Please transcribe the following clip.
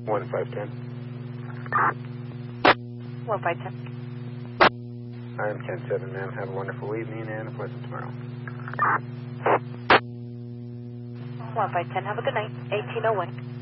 1510. I'm 10-7, ma'am. Have a wonderful evening and a pleasant tomorrow. 1510. Have a good night. 1801.